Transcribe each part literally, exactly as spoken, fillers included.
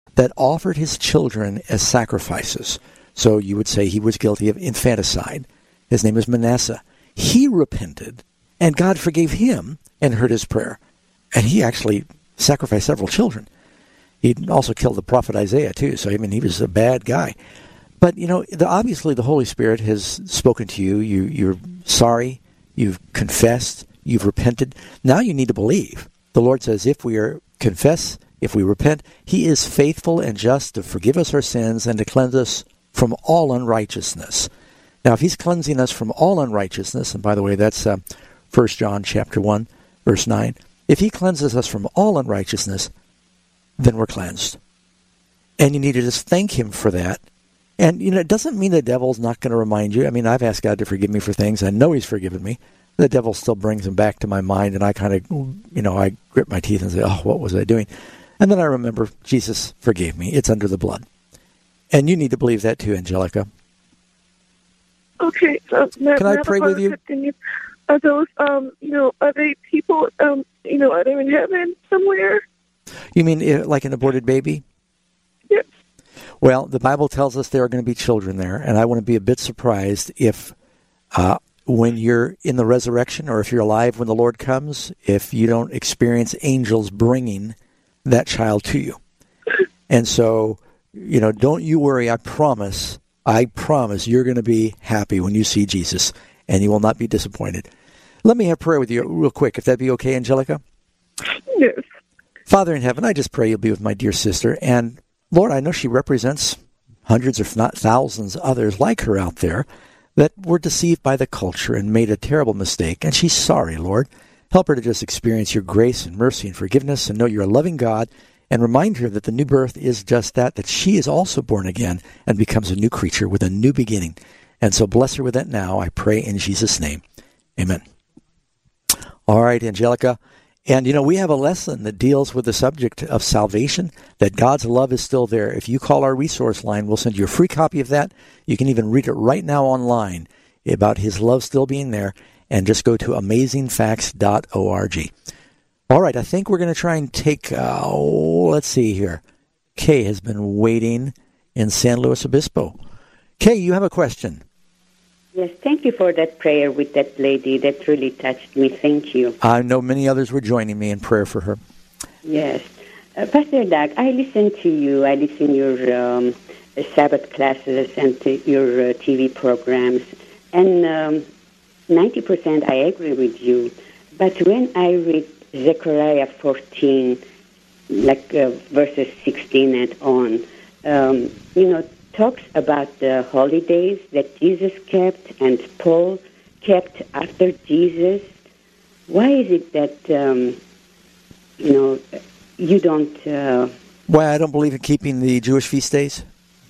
that offered his children as sacrifices. So you would say he was guilty of infanticide. His name is Manasseh. He repented, and God forgave him and heard his prayer. And he actually sacrificed several children. He also killed the prophet Isaiah, too. So, I mean, he was a bad guy. But, you know, the, obviously the Holy Spirit has spoken to you. you. You're sorry. You've confessed. You've repented. Now you need to believe. The Lord says if we are confess, if we repent, he is faithful and just to forgive us our sins and to cleanse us from all unrighteousness. Now, if he's cleansing us from all unrighteousness, and by the way, that's uh, First John chapter one, verse nine. If he cleanses us from all unrighteousness, then we're cleansed. And you need to just thank him for that. And, you know, it doesn't mean the devil's not going to remind you. I mean, I've asked God to forgive me for things. I know he's forgiven me. The devil still brings them back to my mind, and I kind of, you know, I grit my teeth and say, oh, what was I doing? And then I remember Jesus forgave me. It's under the blood. And you need to believe that too, Angelica. Okay. So now, Can I pray with you? Continue. Are those, um, you know, are they people, um, you know, are they in heaven somewhere? You mean uh, like an aborted baby? Yes. Well, the Bible tells us there are going to be children there, and I want to be a bit surprised if uh, when you're in the resurrection or if you're alive when the Lord comes, if you don't experience angels bringing that child to you. And so, you know, don't you worry. I promise, I promise you're going to be happy when you see Jesus, and you will not be disappointed. Let me have prayer with you real quick, if that'd be okay, Angelica? Yes. Father in heaven, I just pray you'll be with my dear sister. And, Lord, I know she represents hundreds, if not thousands, others like her out there that were deceived by the culture and made a terrible mistake. And she's sorry, Lord. Help her to just experience your grace and mercy and forgiveness and know you're a loving God, and remind her that the new birth is just that, that she is also born again and becomes a new creature with a new beginning. And so bless her with that now, I pray in Jesus' name. Amen. All right, Angelica. And, you know, we have a lesson that deals with the subject of salvation, that God's love is still there. If you call our resource line, we'll send you a free copy of that. You can even read it right now online about his love still being there. And just go to amazing facts dot org. All right, I think we're going to try and take, uh, oh, let's see here. Kay has been waiting in San Luis Obispo. Kay, you have a question. Yes, thank you for that prayer with that lady. That really touched me. Thank you. I know many others were joining me in prayer for her. Yes. Uh, Pastor Doug, I listen to you. I listen to your um, Sabbath classes and to your uh, T V programs. And um, ninety percent I agree with you. But when I read Zechariah fourteen, like uh, verses sixteen and on, um, you know, talks about the holidays that Jesus kept and Paul kept after Jesus. Why is it that, um, you know, you don't... Uh, Why I don't believe in keeping the Jewish feast days?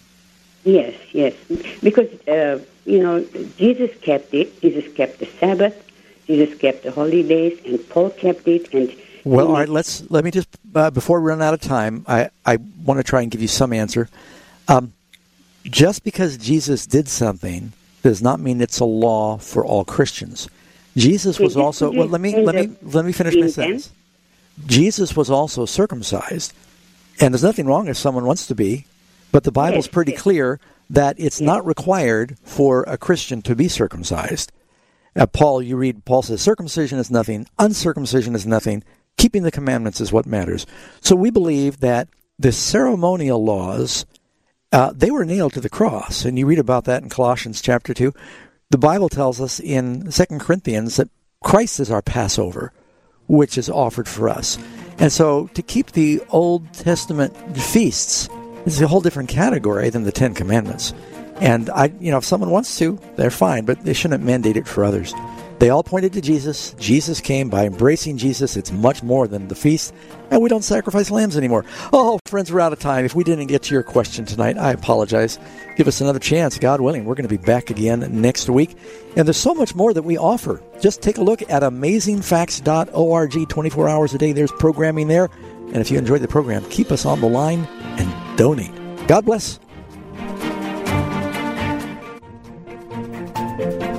Yes, yes. Because, uh, you know, Jesus kept it. Jesus kept the Sabbath. Jesus kept the holidays, and Paul kept it. And Well, all right, let's, let me just, uh, before we run out of time, I, I want to try and give you some answer. Um, Just because Jesus did something does not mean it's a law for all Christians. Jesus was also, well, let me let me let me finish my sentence. Jesus was also circumcised, and there's nothing wrong if someone wants to be, but the Bible's pretty clear that it's not required for a Christian to be circumcised. Uh, Paul, you read, Paul says circumcision is nothing, uncircumcision is nothing, keeping the commandments is what matters. So we believe that the ceremonial laws, Uh, they were nailed to the cross, and you read about that in Colossians chapter two. The Bible tells us in Second Corinthians that Christ is our Passover, which is offered for us. And so to keep the Old Testament feasts is a whole different category than the Ten Commandments. And I, you know, if someone wants to, they're fine, but they shouldn't mandate it for others. They all pointed to Jesus. Jesus came. By embracing Jesus, it's much more than the feast, and we don't sacrifice lambs anymore. Oh, friends, we're out of time. If we didn't get to your question tonight, I apologize. Give us another chance. God willing, we're going to be back again next week. And there's so much more that we offer. Just take a look at amazing facts dot org. twenty-four hours a day, there's programming there. And if you enjoyed the program, keep us on the line and donate. God bless.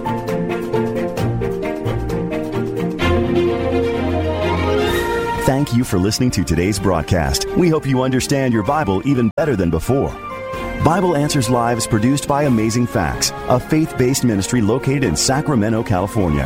Thank thank you for listening to today's broadcast. We hope you understand your Bible even better than before. Bible Answers Live is produced by Amazing Facts, a faith-based ministry located in Sacramento, California.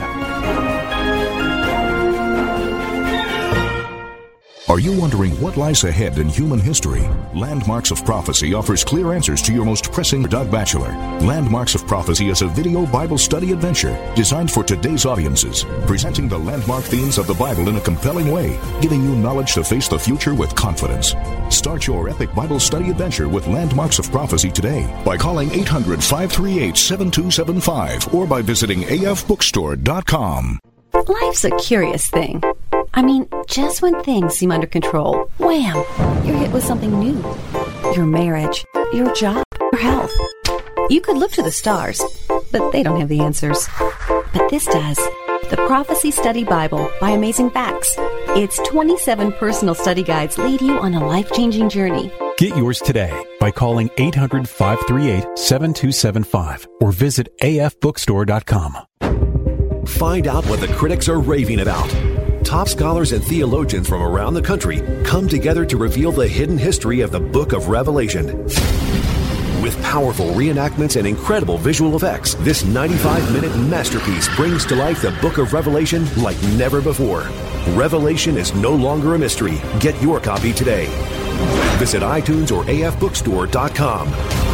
Are you wondering what lies ahead in human history? Landmarks of Prophecy offers clear answers to your most pressing. Doug Batchelor. Landmarks of Prophecy is a video Bible study adventure designed for today's audiences, presenting the landmark themes of the Bible in a compelling way, giving you knowledge to face the future with confidence. Start your epic Bible study adventure with Landmarks of Prophecy today by calling eight hundred, five three eight, seven two seven five or by visiting A F bookstore dot com. Life's a curious thing. I mean, just when things seem under control, wham, you're hit with something new. Your marriage, your job, your health. You could look to the stars, but they don't have the answers. But this does. The Prophecy Study Bible by Amazing Facts. Its twenty-seven personal study guides lead you on a life-changing journey. Get yours today by calling eight hundred, five three eight, seven two seven five or visit A F bookstore dot com. Find out what the critics are raving about. Top scholars and theologians from around the country come together to reveal the hidden history of the Book of Revelation. With powerful reenactments and incredible visual effects, this ninety-five minute masterpiece brings to life the Book of Revelation like never before. Revelation is no longer a mystery. Get your copy today. Visit iTunes or A F bookstore dot com.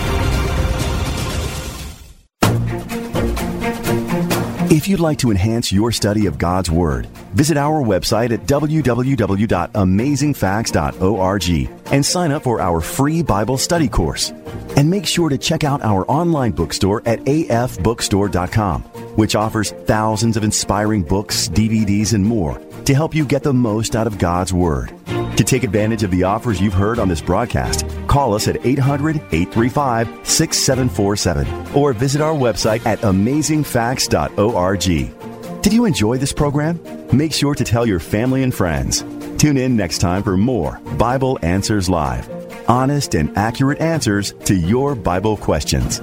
If you'd like to enhance your study of God's Word, visit our website at w w w dot amazing facts dot org and sign up for our free Bible study course. And make sure to check out our online bookstore at A F bookstore dot com, which offers thousands of inspiring books, D V Ds, and more to help you get the most out of God's Word. To take advantage of the offers you've heard on this broadcast, call us at eight hundred, eight three five, six seven four seven or visit our website at amazing facts dot org. Did you enjoy this program? Make sure to tell your family and friends. Tune in next time for more Bible Answers Live. Honest and accurate answers to your Bible questions.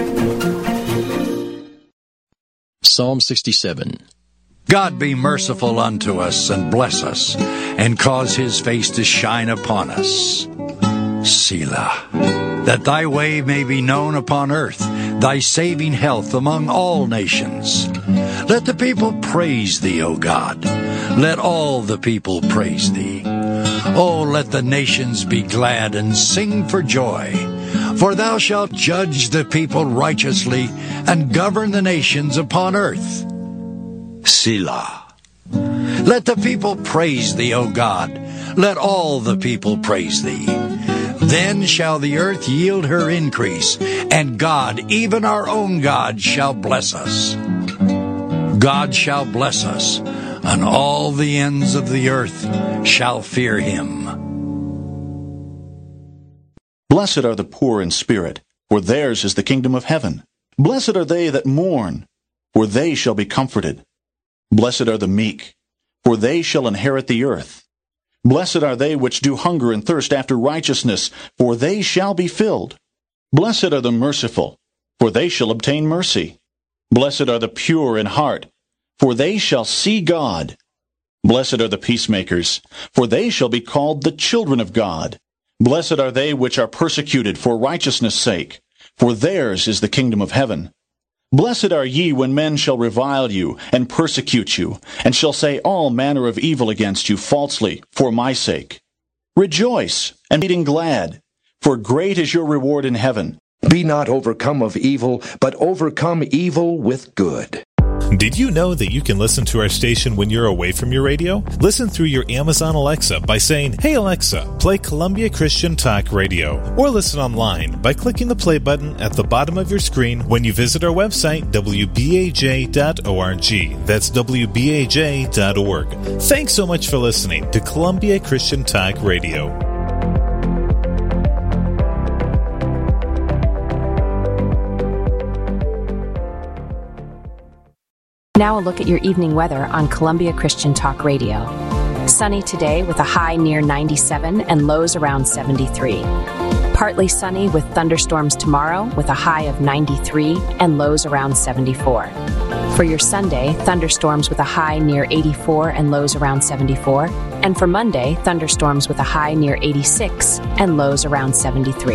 Psalm sixty-seven. God be merciful unto us and bless us, and cause his face to shine upon us. Selah. That thy way may be known upon earth, thy saving health among all nations. Let the people praise thee, O God. Let all the people praise thee. Oh, let the nations be glad and sing for joy. For thou shalt judge the people righteously and govern the nations upon earth. Selah. Let the people praise thee, O God. Let all the people praise thee. Then shall the earth yield her increase, and God, even our own God, shall bless us. God shall bless us, and all the ends of the earth shall fear him. Blessed are the poor in spirit, for theirs is the kingdom of heaven. Blessed are they that mourn, for they shall be comforted. Blessed are the meek, for they shall inherit the earth. Blessed are they which do hunger and thirst after righteousness, for they shall be filled. Blessed are the merciful, for they shall obtain mercy. Blessed are the pure in heart, for they shall see God. Blessed are the peacemakers, for they shall be called the children of God. Blessed are they which are persecuted for righteousness' sake, for theirs is the kingdom of heaven. Blessed are ye when men shall revile you, and persecute you, and shall say all manner of evil against you falsely, for my sake. Rejoice, and be glad, for great is your reward in heaven. Be not overcome of evil, but overcome evil with good. Did you know that you can listen to our station when you're away from your radio? Listen through your Amazon Alexa by saying, "Hey Alexa, play Columbia Christian Talk Radio." Or listen online by clicking the play button at the bottom of your screen when you visit our website, w b a j dot org. That's w b a j dot org. Thanks so much for listening to Columbia Christian Talk Radio. Now a look at your evening weather on Columbia Christian Talk Radio. Sunny today with a high near ninety-seven and lows around seventy-three. Partly sunny with thunderstorms tomorrow with a high of ninety-three and lows around seventy-four. For your Sunday, thunderstorms with a high near eighty-four and lows around seventy-four. And for Monday, thunderstorms with a high near eighty-six and lows around seventy-three.